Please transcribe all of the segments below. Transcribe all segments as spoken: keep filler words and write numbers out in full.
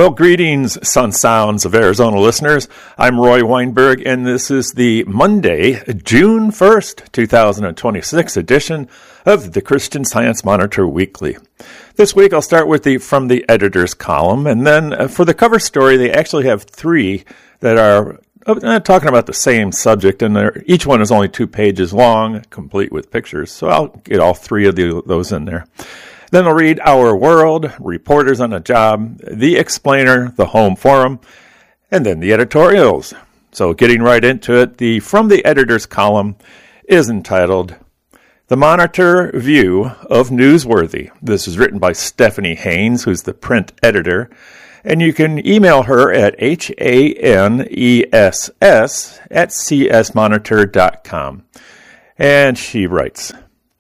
Well, greetings, sun sounds of Arizona listeners. I'm Roy Weinberg, and this is the Monday, June first, twenty twenty-six edition of the Christian Science Monitor Weekly. This week, I'll start with the From the Editor's column, and then uh, for the cover story, they actually have three that are uh, talking about the same subject, and each one is only two pages long, complete with pictures, so I'll get all three of the, those in there. Then I'll read Our World, Reporters on the Job, The Explainer, The Home Forum, and then the editorials. So getting right into it, the From the Editor's column is entitled The Monitor View of Newsworthy. This is written by Stephanie Haynes, who's the print editor, and you can email her at H A N E S S at C S monitor dot com. And she writes,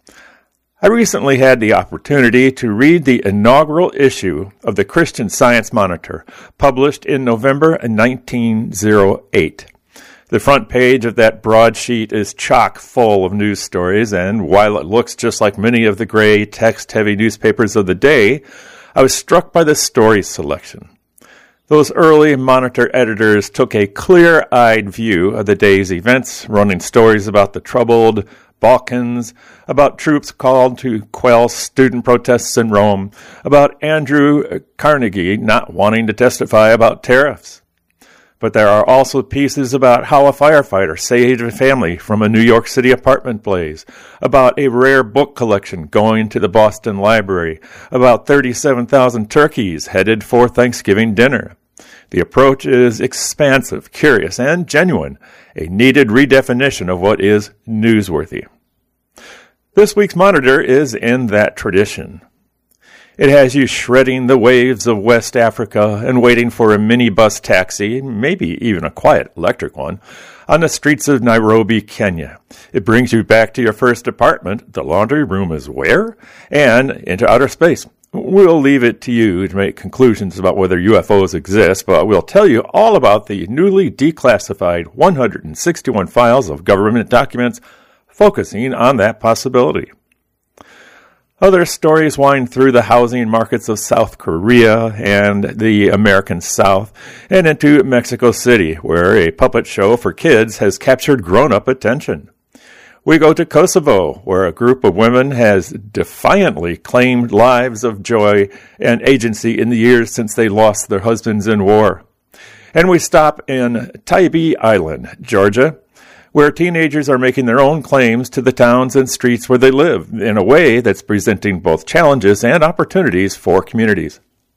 I recently had the opportunity to read the inaugural issue of the Christian Science Monitor, published in November nineteen oh eight. The front page of that broadsheet is chock full of news stories, and while it looks just like many of the gray, text-heavy newspapers of the day, I was struck by the story selection. Those early Monitor editors took a clear-eyed view of the day's events, running stories about the troubled Balkans, about troops called to quell student protests in Rome, about Andrew Carnegie not wanting to testify about tariffs. But there are also pieces about how a firefighter saved a family from a New York City apartment blaze, about a rare book collection going to the Boston Library, about thirty-seven thousand turkeys headed for Thanksgiving dinner. The approach is expansive, curious, and genuine, a needed redefinition of what is newsworthy. This week's Monitor is in that tradition. It has you shredding the waves of West Africa and waiting for a minibus taxi, maybe even a quiet electric one, on the streets of Nairobi, Kenya. It brings you back to your first apartment, the laundry room is where, and into outer space. We'll leave it to you to make conclusions about whether U F Os exist, but we'll tell you all about the newly declassified one hundred sixty-one files of government documents focusing on that possibility. Other stories wind through the housing markets of South Korea and the American South and into Mexico City, where a puppet show for kids has captured grown-up attention. We go to Kosovo, where a group of women has defiantly claimed lives of joy and agency in the years since they lost their husbands in war. And we stop in Tybee Island, Georgia, where teenagers are making their own claims to the towns and streets where they live in a way that's presenting both challenges and opportunities for communities.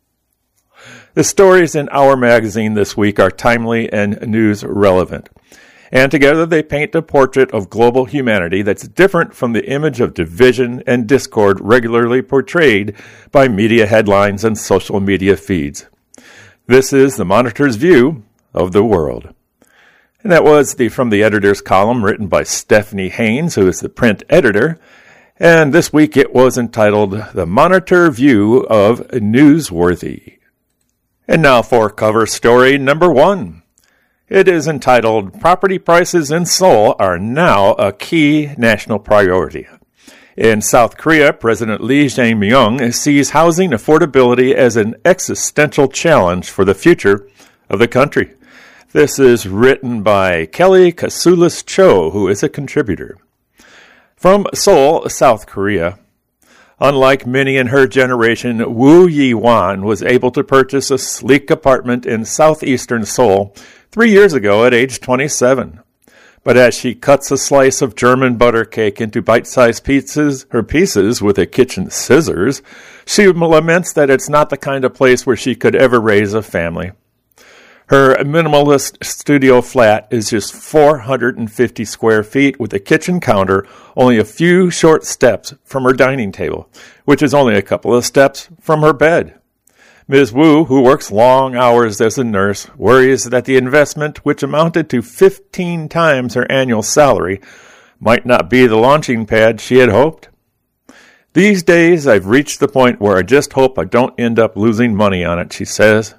The stories in our magazine this week are timely and news relevant. And together they paint a portrait of global humanity that's different from the image of division and discord regularly portrayed by media headlines and social media feeds. This is the Monitor's view of the world. And that was the From the Editor's column written by Stephanie Haynes, who is the print editor. And this week it was entitled The Monitor View of Newsworthy. And now for cover story number one. It is entitled, Property Prices in Seoul Are Now a Key National Priority. In South Korea, President Lee Jae-myung sees housing affordability as an existential challenge for the future of the country. This is written by Kelly Kasulis Cho, who is a contributor. From Seoul, South Korea, unlike many in her generation, Woo Yi-wan was able to purchase a sleek apartment in southeastern Seoul three years ago at age twenty-seven. But as she cuts a slice of German butter cake into bite-sized pieces, her pieces with a kitchen scissors, she laments that it's not the kind of place where she could ever raise a family. Her minimalist studio flat is just four hundred fifty square feet with a kitchen counter only a few short steps from her dining table, which is only a couple of steps from her bed. Miz Wu, who works long hours as a nurse, worries that the investment, which amounted to fifteen times her annual salary, might not be the launching pad she had hoped. These days, I've reached the point where I just hope I don't end up losing money on it, she says.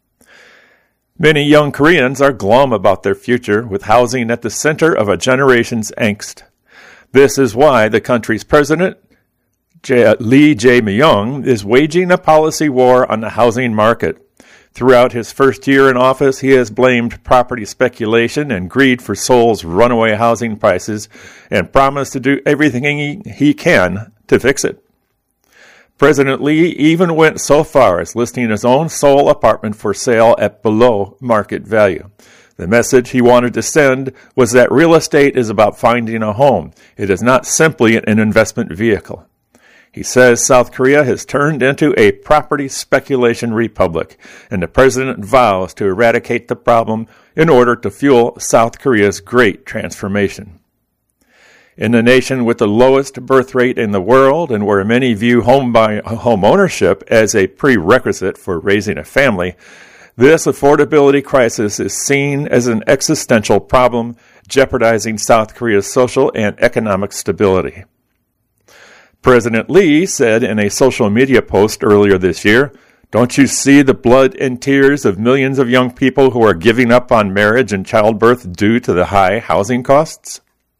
Many young Koreans are glum about their future, with housing at the center of a generation's angst. This is why the country's president, Lee Jae-myung, is waging a policy war on the housing market. Throughout his first year in office, he has blamed property speculation and greed for Seoul's runaway housing prices and promised to do everything he, he can to fix it. President Lee even went so far as listing his own Seoul apartment for sale at below market value. The message he wanted to send was that real estate is about finding a home. It is not simply an investment vehicle. He says South Korea has turned into a property speculation republic, and the president vows to eradicate the problem in order to fuel South Korea's great transformation. In a nation with the lowest birth rate in the world, and where many view home, buy, home ownership as a prerequisite for raising a family, this affordability crisis is seen as an existential problem, jeopardizing South Korea's social and economic stability. President Lee said in a social media post earlier this year, "Don't you see the blood and tears of millions of young people who are giving up on marriage and childbirth due to the high housing costs?"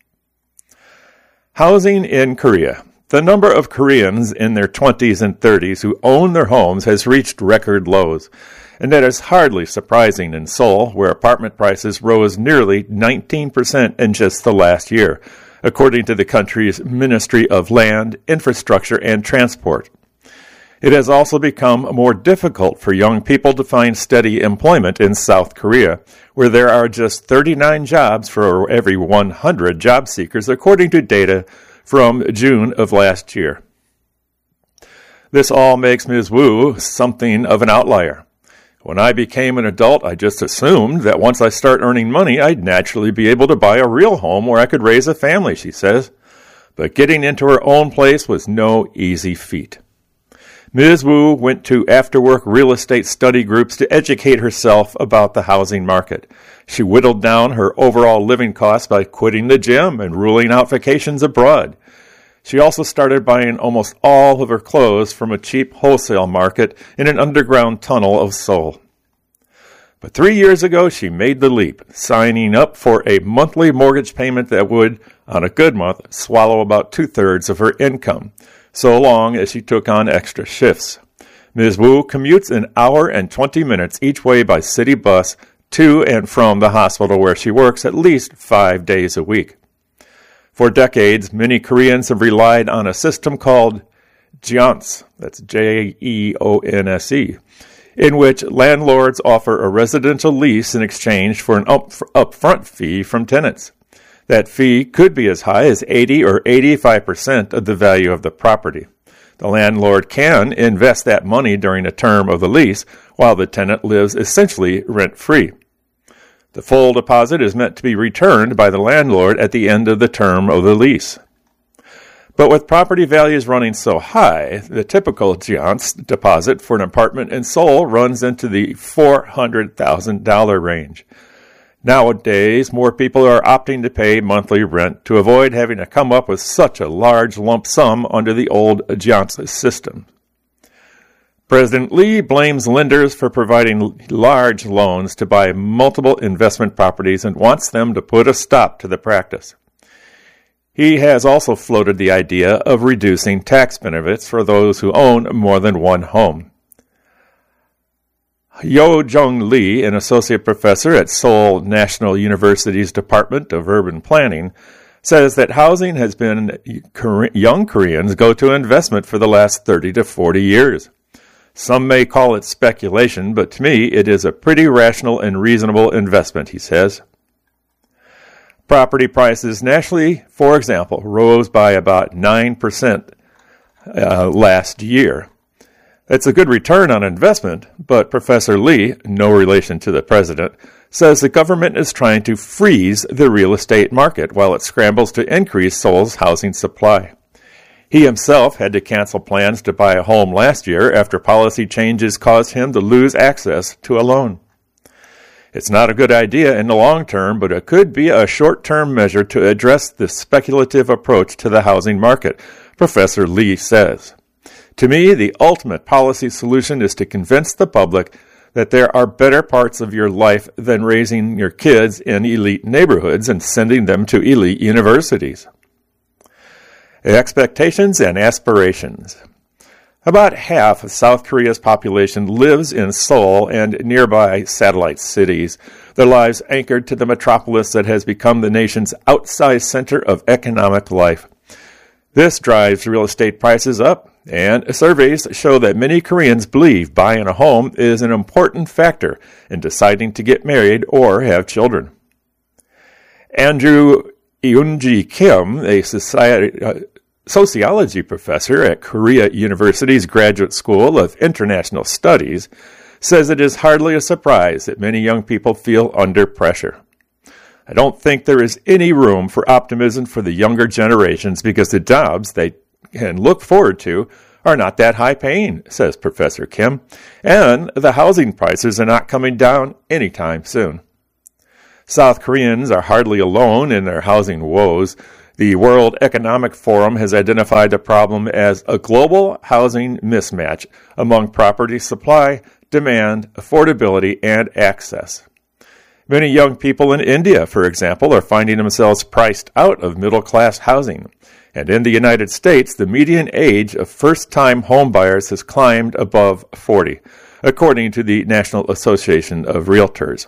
Housing in Korea. The number of Koreans in their twenties and thirties who own their homes has reached record lows, and that is hardly surprising in Seoul, where apartment prices rose nearly nineteen percent in just the last year, according to the country's Ministry of Land, Infrastructure, and Transport. It has also become more difficult for young people to find steady employment in South Korea, where there are just thirty-nine jobs for every one hundred job seekers, according to data from June of last year. This all makes Miz Wu something of an outlier. When I became an adult, I just assumed that once I start earning money, I'd naturally be able to buy a real home where I could raise a family, she says. But getting into her own place was no easy feat. Miz Wu went to after-work real estate study groups to educate herself about the housing market. She whittled down her overall living costs by quitting the gym and ruling out vacations abroad. She also started buying almost all of her clothes from a cheap wholesale market in an underground tunnel of Seoul. But three years ago, she made the leap, signing up for a monthly mortgage payment that would, on a good month, swallow about two-thirds of her income, so long as she took on extra shifts. Miz Wu commutes an hour and twenty minutes each way by city bus to and from the hospital where she works at least five days a week. For decades, many Koreans have relied on a system called jeonse, that's J E O N S E, in which landlords offer a residential lease in exchange for an up, upfront fee from tenants. That fee could be as high as eighty or eighty-five percent of the value of the property. The landlord can invest that money during the term of the lease, while the tenant lives essentially rent-free. The full deposit is meant to be returned by the landlord at the end of the term of the lease. But with property values running so high, the typical jeonse deposit for an apartment in Seoul runs into the four hundred thousand dollars range. Nowadays, more people are opting to pay monthly rent to avoid having to come up with such a large lump sum under the old jeonse system. President Lee blames lenders for providing large loans to buy multiple investment properties and wants them to put a stop to the practice. He has also floated the idea of reducing tax benefits for those who own more than one home. Yo Jung Lee, an associate professor at Seoul National University's Department of Urban Planning, says that housing has been young Koreans' go-to investment for the last thirty to forty years. Some may call it speculation, but to me it is a pretty rational and reasonable investment, he says. Property prices nationally, for example, rose by about nine percent uh, last year. It's a good return on investment, but Professor Lee, no relation to the president, says the government is trying to freeze the real estate market while it scrambles to increase Seoul's housing supply. He himself had to cancel plans to buy a home last year after policy changes caused him to lose access to a loan. It's not a good idea in the long term, but it could be a short-term measure to address the speculative approach to the housing market, Professor Lee says. To me, the ultimate policy solution is to convince the public that there are better parts of your life than raising your kids in elite neighborhoods and sending them to elite universities. Expectations and aspirations. About half of South Korea's population lives in Seoul and nearby satellite cities, their lives anchored to the metropolis that has become the nation's outsized center of economic life. This drives real estate prices up, and surveys show that many Koreans believe buying a home is an important factor in deciding to get married or have children. Andrew Eunji Kim, a society, uh, sociology professor at Korea University's Graduate School of International Studies, says it is hardly a surprise that many young people feel under pressure. I don't think there is any room for optimism for the younger generations because the jobs they can look forward to are not that high paying, says Professor Kim, and the housing prices are not coming down anytime soon. South Koreans are hardly alone in their housing woes. The World Economic Forum has identified the problem as a global housing mismatch among property supply, demand, affordability, and access. Many young people in India, for example, are finding themselves priced out of middle-class housing. And in the United States, the median age of first-time homebuyers has climbed above forty, according to the National Association of Realtors.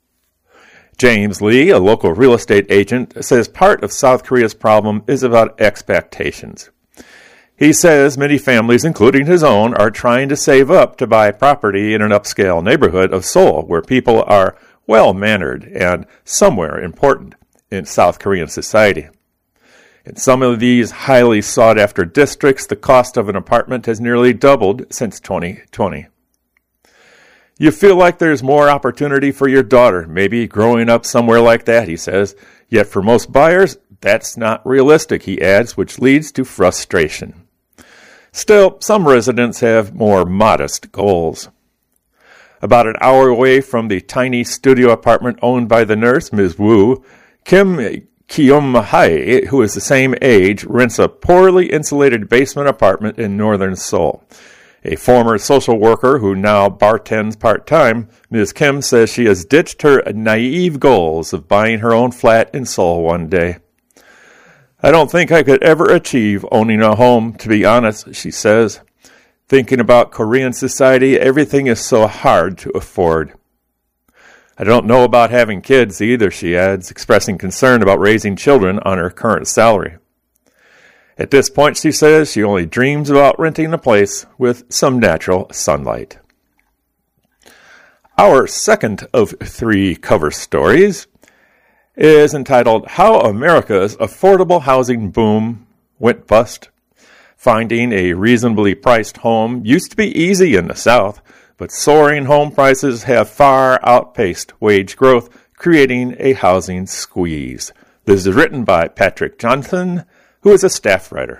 James Lee, a local real estate agent, says part of South Korea's problem is about expectations. He says many families, including his own, are trying to save up to buy property in an upscale neighborhood of Seoul, where people are well-mannered and somewhere important in South Korean society. In some of these highly sought-after districts, the cost of an apartment has nearly doubled since twenty twenty. You feel like there's more opportunity for your daughter, maybe growing up somewhere like that, he says. Yet for most buyers, that's not realistic, he adds, which leads to frustration. Still, some residents have more modest goals. About an hour away from the tiny studio apartment owned by the nurse, Miz Wu, Kim Kyum-hae, who is the same age, rents a poorly insulated basement apartment in northern Seoul. A former social worker who now bartends part-time, Miz Kim says she has ditched her naive goals of buying her own flat in Seoul one day. I don't think I could ever achieve owning a home, to be honest, she says. Thinking about Korean society, everything is so hard to afford. I don't know about having kids either, she adds, expressing concern about raising children on her current salary. At this point, she says, she only dreams about renting a place with some natural sunlight. Our second of three cover stories is entitled How America's Affordable Housing Boom Went Bust. Finding a reasonably priced home used to be easy in the South, but soaring home prices have far outpaced wage growth, creating a housing squeeze. This is written by Patrick Johnson, who is a staff writer.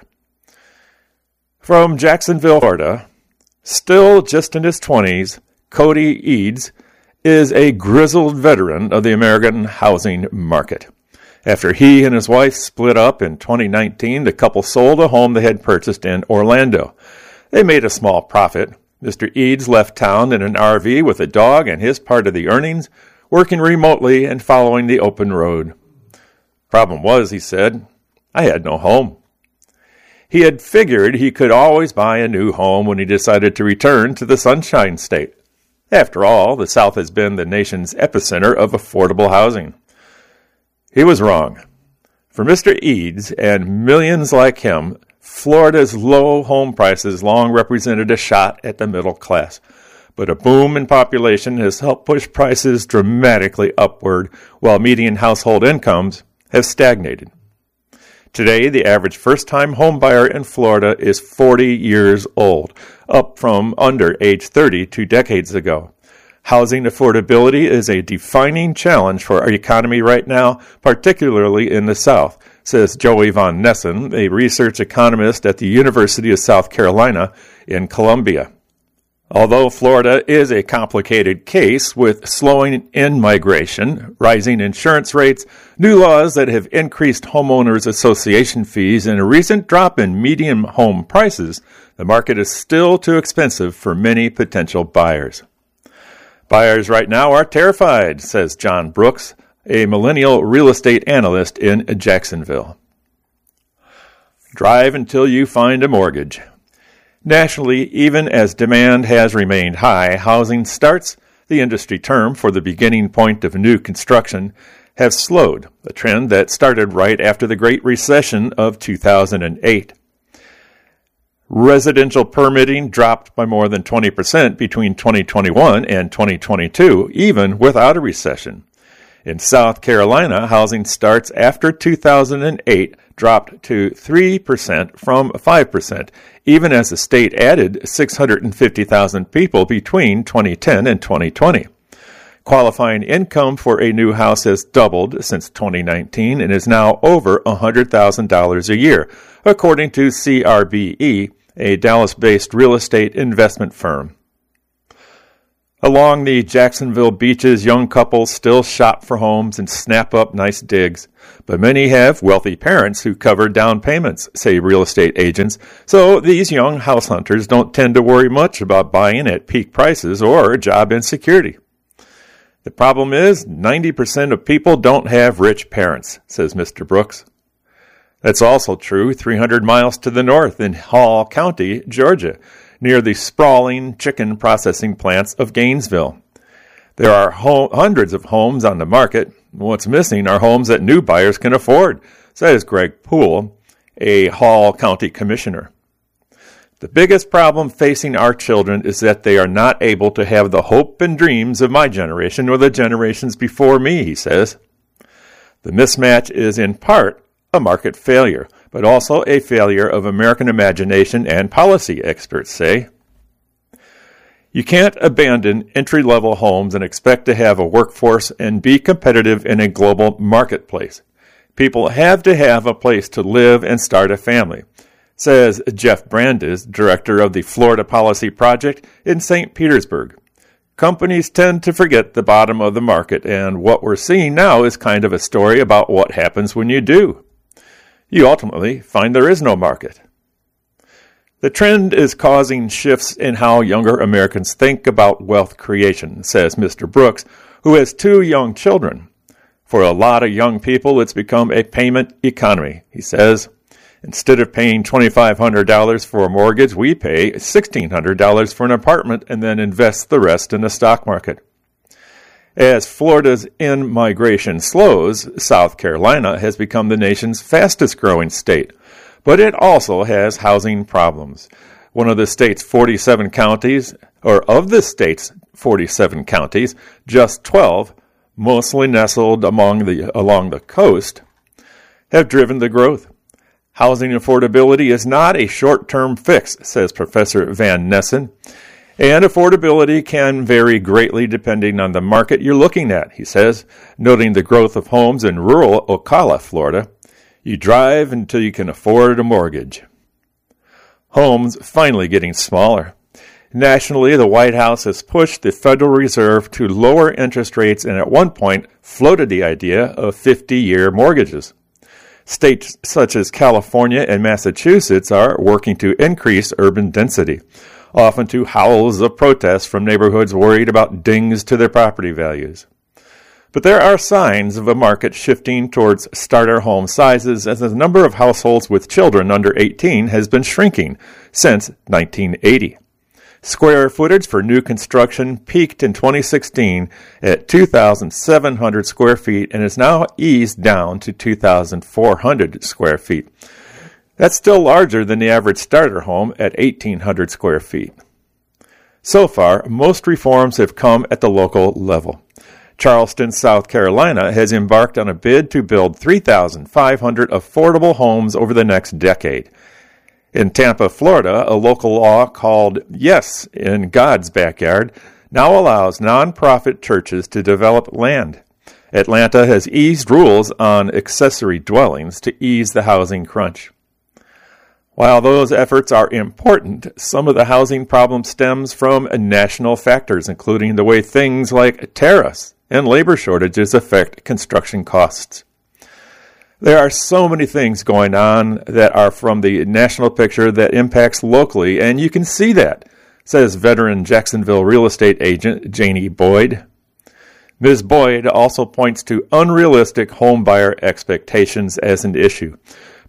From Jacksonville, Florida, still just in his twenties, Cody Eads is a grizzled veteran of the American housing market. After he and his wife split up in twenty nineteen, the couple sold a home they had purchased in Orlando. They made a small profit. Mister Eads left town in an R V with a dog and his part of the earnings, working remotely and following the open road. Problem was, he said, I had no home. He had figured he could always buy a new home when he decided to return to the Sunshine State. After all, the South has been the nation's epicenter of affordable housing. He was wrong. For Mister Eads and millions like him, Florida's low home prices long represented a shot at the middle class. But a boom in population has helped push prices dramatically upward, while median household incomes have stagnated. Today, the average first-time homebuyer in Florida is forty years old, up from under age thirty two decades ago. Housing affordability is a defining challenge for our economy right now, particularly in the South, says Joey Von Nessen, a research economist at the University of South Carolina in Columbia. Although Florida is a complicated case with slowing in-migration, rising insurance rates, new laws that have increased homeowners association fees, and a recent drop in median home prices, the market is still too expensive for many potential buyers. Buyers right now are terrified, says John Brooks, a millennial real estate analyst in Jacksonville. Drive until you find a mortgage. Nationally, even as demand has remained high, housing starts, the industry term for the beginning point of new construction, have slowed, a trend that started right after the Great Recession of two thousand eight. Residential permitting dropped by more than twenty percent between twenty twenty-one and twenty twenty-two, even without a recession. In South Carolina, housing starts after two thousand eight dropped to three percent from five percent, even as the state added six hundred fifty thousand people between twenty ten and twenty twenty. Qualifying income for a new house has doubled since twenty nineteen and is now over one hundred thousand dollars a year, according to C R B E, a Dallas-based real estate investment firm. Along the Jacksonville beaches, young couples still shop for homes and snap up nice digs, but many have wealthy parents who cover down payments, say real estate agents, so these young house hunters don't tend to worry much about buying at peak prices or job insecurity. The problem is ninety percent of people don't have rich parents, says Mister Brooks. That's also true three hundred miles to the north in Hall County, Georgia, near the sprawling chicken processing plants of Gainesville. There are ho- hundreds of homes on the market. What's missing are homes that new buyers can afford, says Greg Poole, a Hall County commissioner. The biggest problem facing our children is that they are not able to have the hope and dreams of my generation or the generations before me, he says. The mismatch is in part a market failure, but also a failure of American imagination and policy, experts say. You can't abandon entry-level homes and expect to have a workforce and be competitive in a global marketplace. People have to have a place to live and start a family, says Jeff Brandes, director of the Florida Policy Project in Saint Petersburg. Companies tend to forget the bottom of the market, and what we're seeing now is kind of a story about what happens when you do. You ultimately find there is no market. The trend is causing shifts in how younger Americans think about wealth creation, says Mister Brooks, who has two young children. For a lot of young people, it's become a payment economy, he says. Instead of paying twenty-five hundred dollars for a mortgage, we pay sixteen hundred dollars for an apartment and then invest the rest in the stock market. As Florida's in-migration slows, South Carolina has become the nation's fastest-growing state, but it also has housing problems. One of the state's forty-seven counties, or of the state's forty-seven counties, just twelve, mostly nestled among the, along the coast, have driven the growth. Housing affordability is not a short-term fix, says Professor Van Nessen, and affordability can vary greatly depending on the market you're looking at, he says, noting the growth of homes in rural Ocala, Florida. You drive until you can afford a mortgage. Homes finally getting smaller. Nationally, the White House has pushed the Federal Reserve to lower interest rates and at one point floated the idea of fifty-year mortgages. States such as California and Massachusetts are working to increase urban density, often to howls of protest from neighborhoods worried about dings to their property values. But there are signs of a market shifting towards starter home sizes as the number of households with children under eighteen has been shrinking since nineteen eighty. Square footage for new construction peaked in twenty sixteen at two thousand seven hundred square feet and is now eased down to two thousand four hundred square feet. That's still larger than the average starter home at eighteen hundred square feet. So far, most reforms have come at the local level. Charleston, South Carolina has embarked on a bid to build three thousand five hundred affordable homes over the next decade. In Tampa, Florida, a local law called Yes in God's Backyard now allows nonprofit churches to develop land. Atlanta has eased rules on accessory dwellings to ease the housing crunch. While those efforts are important, some of the housing problem stems from national factors, including the way things like tariffs and labor shortages affect construction costs. There are so many things going on that are from the national picture that impacts locally, and you can see that, says veteran Jacksonville real estate agent Janie Boyd. Miz Boyd also points to unrealistic homebuyer expectations as an issue,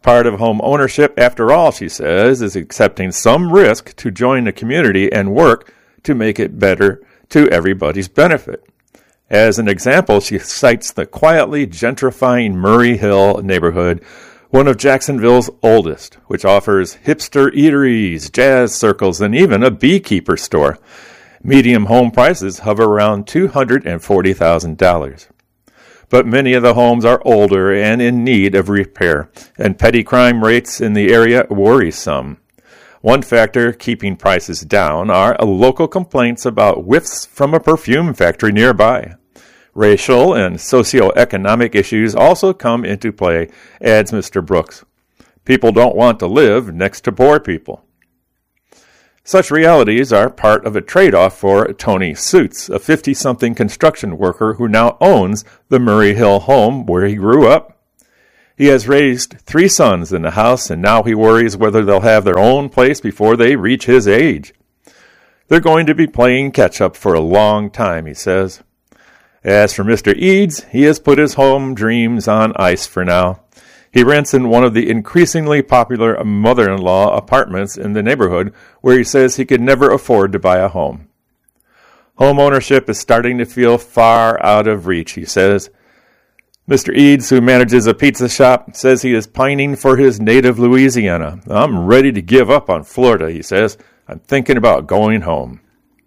Part of home ownership, after all, she says, is accepting some risk to join the community and work to make it better to everybody's benefit. As an example, she cites the quietly gentrifying Murray Hill neighborhood, one of Jacksonville's oldest, which offers hipster eateries, jazz circles, and even a beekeeper store. Median home prices hover around two hundred forty thousand dollars. But many of the homes are older and in need of repair, and petty crime rates in the area worry some. One factor keeping prices down are local complaints about whiffs from a perfume factory nearby. Racial and socioeconomic issues also come into play, adds Mister Brooks. People don't want to live next to poor people. Such realities are part of a trade-off for Tony Suits, a fifty-something construction worker who now owns the Murray Hill home where he grew up. He has raised three sons in the house, and now he worries whether they'll have their own place before they reach his age. They're going to be playing catch-up for a long time, he says. As for Mister Eads, he has put his home dreams on ice for now. He rents in one of the increasingly popular mother-in-law apartments in the neighborhood where he says he could never afford to buy a home. Home ownership is starting to feel far out of reach, he says. Mister Eads, who manages a pizza shop, says he is pining for his native Louisiana. I'm ready to give up on Florida, he says. I'm thinking about going home.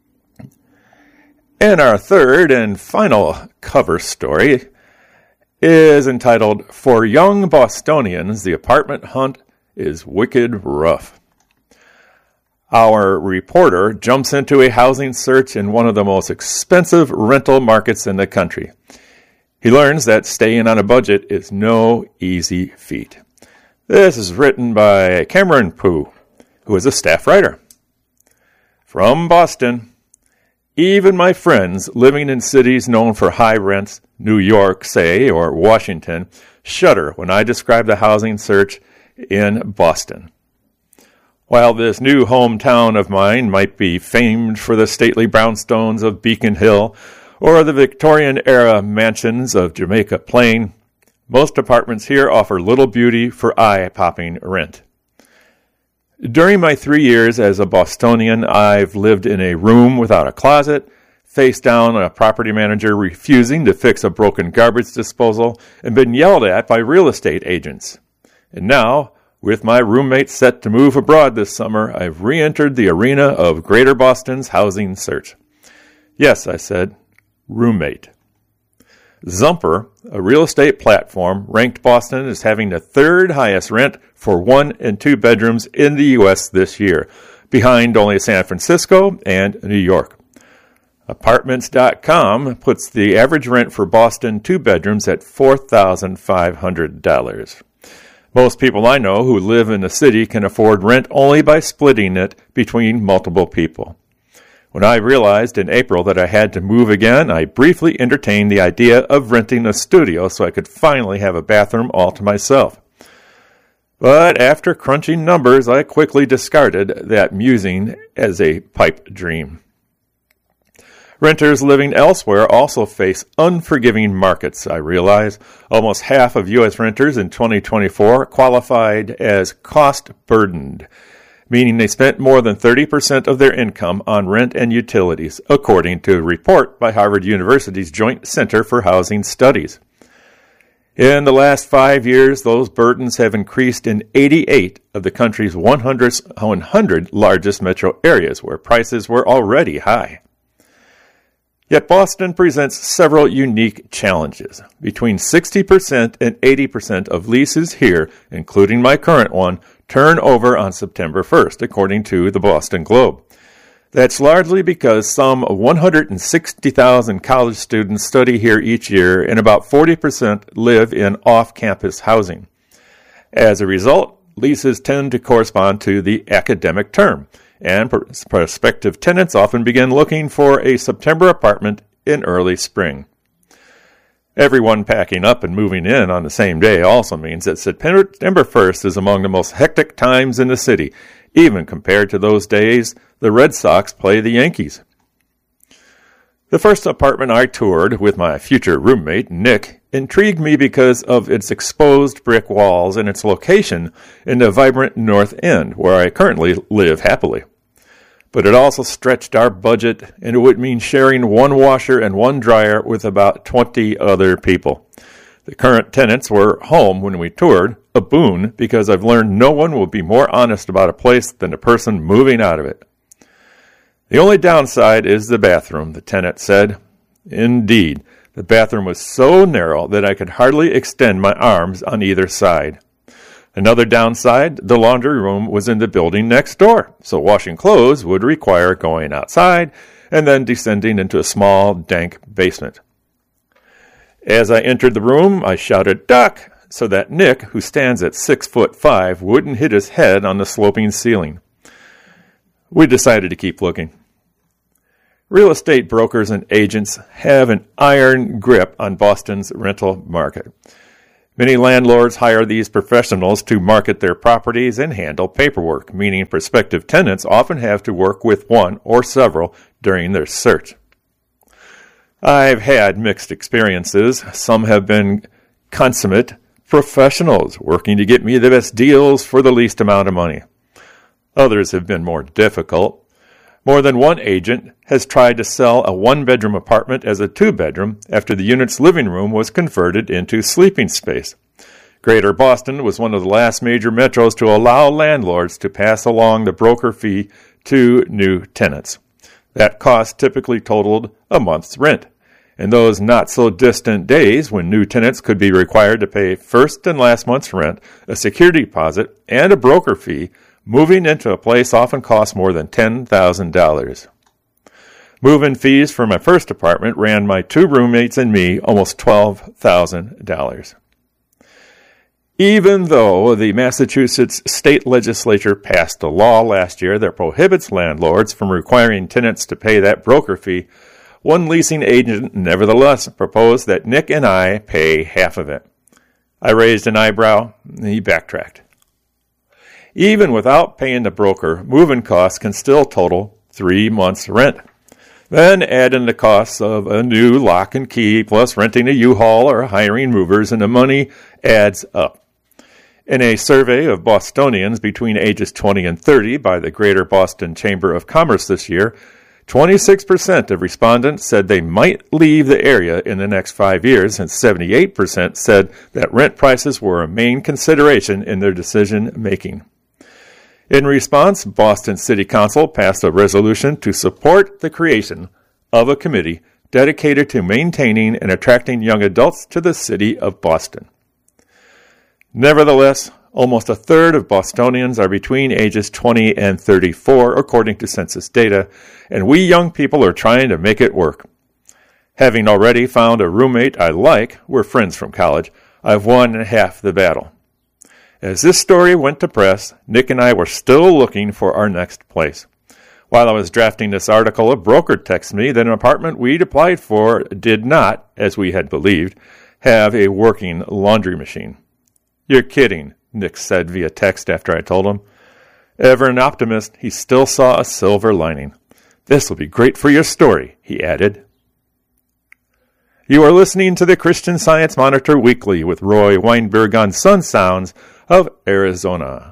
And our third and final cover story is entitled, For Young Bostonians, the Apartment Hunt is Wicked Rough. Our reporter jumps into a housing search in one of the most expensive rental markets in the country. He learns that staying on a budget is no easy feat. This is written by Cameron Pooh, who is a staff writer. From Boston, even my friends living in cities known for high rents, New York, say, or Washington, shudder when I describe the housing search in Boston. While this new hometown of mine might be famed for the stately brownstones of Beacon Hill or the Victorian-era mansions of Jamaica Plain, most apartments here offer little beauty for eye-popping rent. During my three years as a Bostonian, I've lived in a room without a closet, faced down a property manager refusing to fix a broken garbage disposal, and been yelled at by real estate agents. And now, with my roommate set to move abroad this summer, I've re-entered the arena of Greater Boston's housing search. Yes, I said, roommate. Zumper, a real estate platform, ranked Boston as having the third highest rent for one and two bedrooms in the U S this year, behind only San Francisco and New York. Apartments dot com puts the average rent for Boston two bedrooms at four thousand five hundred dollars. Most people I know who live in the city can afford rent only by splitting it between multiple people. When I realized in April that I had to move again, I briefly entertained the idea of renting a studio so I could finally have a bathroom all to myself. But after crunching numbers, I quickly discarded that musing as a pipe dream. Renters living elsewhere also face unforgiving markets, I realize. Almost half of U S renters in twenty twenty-four qualified as cost-burdened, meaning they spent more than thirty percent of their income on rent and utilities, according to a report by Harvard University's Joint Center for Housing Studies. In the last five years, those burdens have increased in eighty-eight of the country's one hundred largest metro areas, where prices were already high. Yet Boston presents several unique challenges. Between sixty percent and eighty percent of leases here, including my current one, turn over on September first, according to the Boston Globe. That's largely because some one hundred sixty thousand college students study here each year, and about forty percent live in off-campus housing. As a result, leases tend to correspond to the academic term, and prospective tenants often begin looking for a September apartment in early spring. Everyone packing up and moving in on the same day also means that September first is among the most hectic times in the city, even compared to those days the Red Sox play the Yankees. The first apartment I toured with my future roommate, Nick, intrigued me because of its exposed brick walls and its location in the vibrant North End, where I currently live happily. But it also stretched our budget, and it would mean sharing one washer and one dryer with about twenty other people. The current tenants were home when we toured, a boon because I've learned no one will be more honest about a place than the person moving out of it. The only downside is the bathroom, the tenant said. Indeed, the bathroom was so narrow that I could hardly extend my arms on either side. Another downside, the laundry room was in the building next door, so washing clothes would require going outside and then descending into a small, dank basement. As I entered the room, I shouted, "Duck!" so that Nick, who stands at six foot five, wouldn't hit his head on the sloping ceiling. We decided to keep looking. Real estate brokers and agents have an iron grip on Boston's rental market. Many landlords hire these professionals to market their properties and handle paperwork, meaning prospective tenants often have to work with one or several during their search. I've had mixed experiences. Some have been consummate professionals working to get me the best deals for the least amount of money. Others have been more difficult. More than one agent has tried to sell a one-bedroom apartment as a two-bedroom after the unit's living room was converted into sleeping space. Greater Boston was one of the last major metros to allow landlords to pass along the broker fee to new tenants. That cost typically totaled a month's rent. In those not-so-distant days when new tenants could be required to pay first and last month's rent, a security deposit, and a broker fee, moving into a place often cost more than ten thousand dollars. Move-in fees for my first apartment ran my two roommates and me almost twelve thousand dollars. Even though the Massachusetts state legislature passed a law last year that prohibits landlords from requiring tenants to pay that broker fee, one leasing agent nevertheless proposed that Nick and I pay half of it. I raised an eyebrow. He backtracked. Even without paying the broker, move-in costs can still total three months' rent. Then add in the costs of a new lock and key, plus renting a U-Haul or hiring movers, and the money adds up. In a survey of Bostonians between ages twenty and thirty by the Greater Boston Chamber of Commerce this year, twenty-six percent of respondents said they might leave the area in the next five years, and seventy-eight percent said that rent prices were a main consideration in their decision-making. In response, Boston City Council passed a resolution to support the creation of a committee dedicated to maintaining and attracting young adults to the city of Boston. Nevertheless, almost a third of Bostonians are between ages twenty and thirty-four, according to census data, and we young people are trying to make it work. Having already found a roommate I like, we're friends from college, I've won half the battle. As this story went to press, Nick and I were still looking for our next place. While I was drafting this article, a broker texted me that an apartment we'd applied for did not, as we had believed, have a working laundry machine. "You're kidding," Nick said via text after I told him. Ever an optimist, he still saw a silver lining. "This will be great for your story," he added. You are listening to the Christian Science Monitor Weekly with Roy Weinberg on Sun Sounds of Arizona.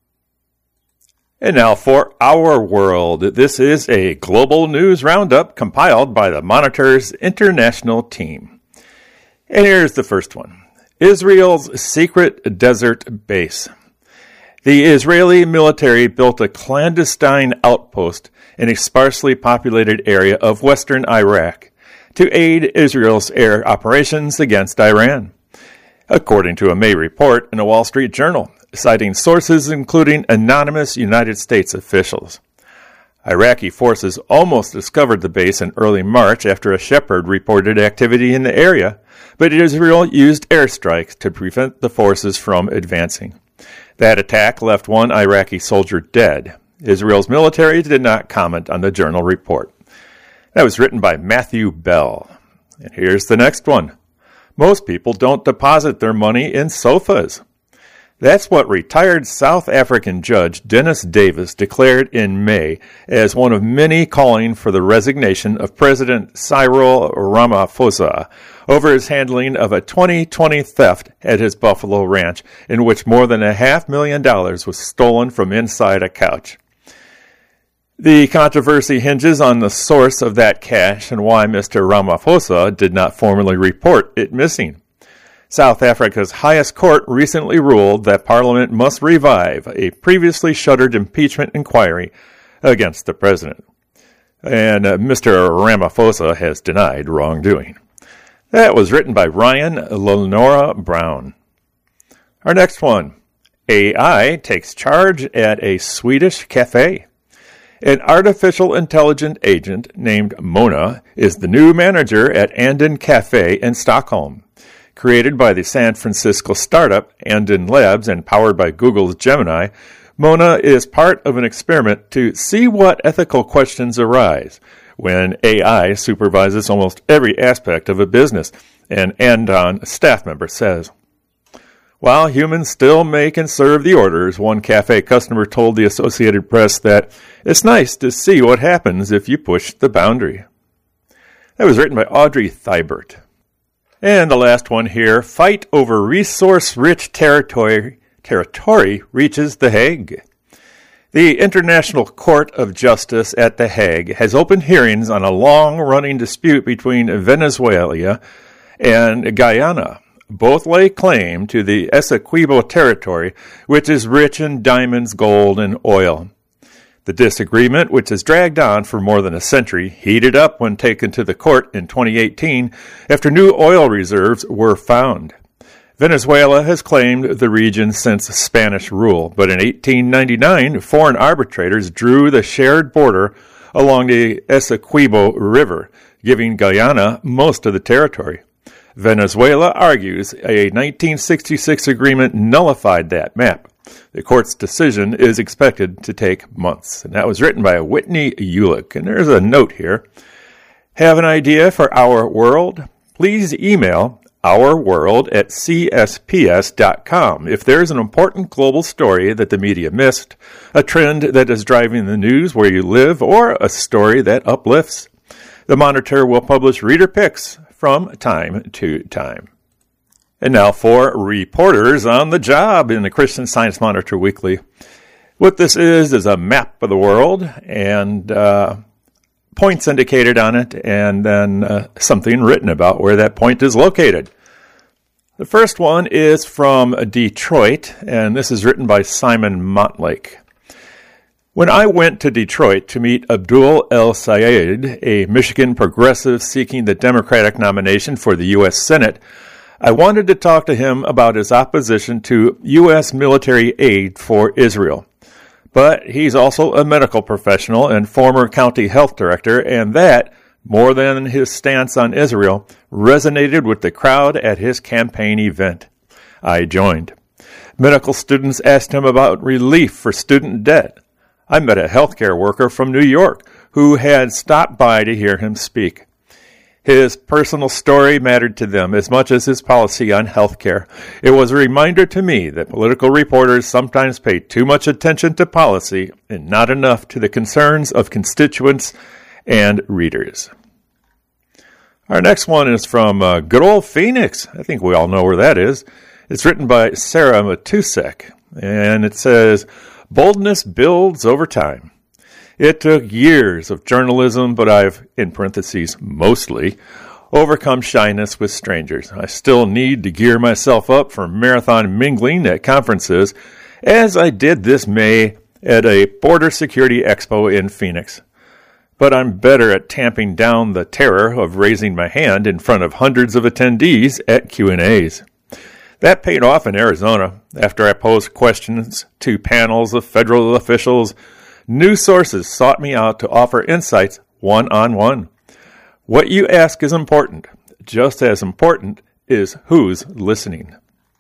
And now for our world. This is a global news roundup compiled by the Monitor's international team. And here's the first one. Israel's secret desert base. The Israeli military built a clandestine outpost in a sparsely populated area of western Iraq to aid Israel's air operations against Iran, according to a May report in a Wall Street Journal, citing sources including anonymous United States officials. Iraqi forces almost discovered the base in early March after a shepherd reported activity in the area, but Israel used airstrikes to prevent the forces from advancing. That attack left one Iraqi soldier dead. Israel's military did not comment on the journal report. That was written by Matthew Bell. And here's the next one. Most people don't deposit their money in sofas. That's what retired South African Judge Dennis Davis declared in May as one of many calling for the resignation of President Cyril Ramaphosa over his handling of a twenty twenty theft at his Buffalo ranch, in which more than a half million dollars was stolen from inside a couch. The controversy hinges on the source of that cash and why Mister Ramaphosa did not formally report it missing. South Africa's highest court recently ruled that Parliament must revive a previously shuttered impeachment inquiry against the president. And uh, Mister Ramaphosa has denied wrongdoing. That was written by Ryan Lenora Brown. Our next one. A I takes charge at a Swedish cafe. An artificial intelligent agent named Mona is the new manager at Anden Cafe in Stockholm. Created by the San Francisco startup Anden Labs and powered by Google's Gemini, Mona is part of an experiment to see what ethical questions arise when A I supervises almost every aspect of a business, an Andon staff member says. While humans still make and serve the orders, one cafe customer told the Associated Press that it's nice to see what happens if you push the boundary. That was written by Audrey Thibert. And the last one here, fight over resource-rich territory, territory reaches The Hague. The International Court of Justice at The Hague has opened hearings on a long-running dispute between Venezuela and Guyana. Both lay claim to the Essequibo territory, which is rich in diamonds, gold, and oil. The disagreement, which has dragged on for more than a century, heated up when taken to the court in twenty eighteen after new oil reserves were found. Venezuela has claimed the region since Spanish rule, but in eighteen ninety-nine, foreign arbitrators drew the shared border along the Essequibo River, giving Guyana most of the territory. Venezuela argues a nineteen sixty-six agreement nullified that map. The court's decision is expected to take months. And that was written by Whitney Ulick. And there's a note here. Have an idea for Our World? Please email ourworld at c s p s dot com if there's an important global story that the media missed, a trend that is driving the news where you live, or a story that uplifts. The Monitor will publish reader picks from time to time. And now for Reporters on the Job in the Christian Science Monitor Weekly. What this is is a map of the world and uh, points indicated on it, and then uh, something written about where that point is located. The first one is from Detroit, and this is written by Simon Montlake. When I went to Detroit to meet Abdul El-Sayed, a Michigan progressive seeking the Democratic nomination for the U S Senate, I wanted to talk to him about his opposition to U S military aid for Israel. But he's also a medical professional and former county health director, and that, more than his stance on Israel, resonated with the crowd at his campaign event. I joined. Medical students asked him about relief for student debt. I met a healthcare worker from New York who had stopped by to hear him speak. His personal story mattered to them as much as his policy on health care. It was a reminder to me that political reporters sometimes pay too much attention to policy and not enough to the concerns of constituents and readers. Our next one is from uh, good old Phoenix. I think we all know where that is. It's written by Sarah Matusek, and it says, "Boldness builds over time. It took years of journalism, but I've, in parentheses, mostly, overcome shyness with strangers. I still need to gear myself up for marathon mingling at conferences, as I did this May at a border security expo in Phoenix. But I'm better at tamping down the terror of raising my hand in front of hundreds of attendees at Q and A's. That paid off in Arizona. After I posed questions to panels of federal officials, new sources sought me out to offer insights one-on-one. What you ask is important. Just as important is who's listening."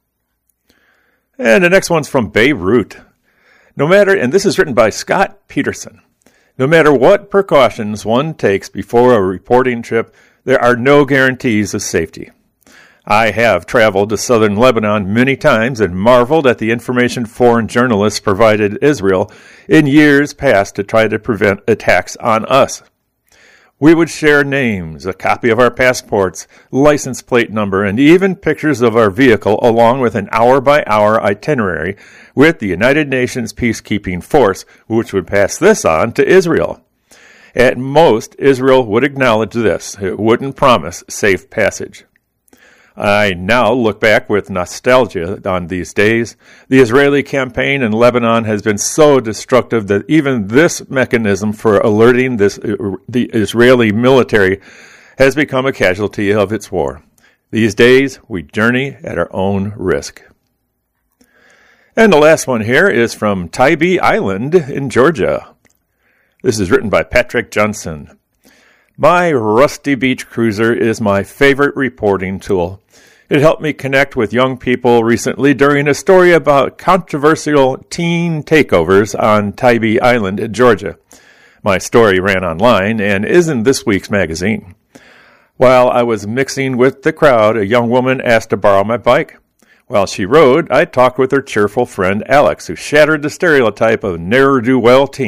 And the next one's from Beirut. No matter, and this is written by Scott Peterson, no matter what precautions one takes before a reporting trip, there are no guarantees of safety. I have traveled to southern Lebanon many times and marveled at the information foreign journalists provided Israel in years past to try to prevent attacks on us. We would share names, a copy of our passports, license plate number, and even pictures of our vehicle along with an hour-by-hour itinerary with the United Nations Peacekeeping Force, which would pass this on to Israel. At most, Israel would acknowledge this. It wouldn't promise safe passage. I now look back with nostalgia on these days. The Israeli campaign in Lebanon has been so destructive that even this mechanism for alerting this, the Israeli military has become a casualty of its war. These days, we journey at our own risk. And the last one here is from Tybee Island in Georgia. This is written by Patrick Johnson. My Rusty Beach Cruiser is my favorite reporting tool. It helped me connect with young people recently during a story about controversial teen takeovers on Tybee Island, Georgia. My story ran online and is in this week's magazine. While I was mixing with the crowd, a young woman asked to borrow my bike. While she rode, I talked with her cheerful friend Alex, who shattered the stereotype of ne'er-do-well teen.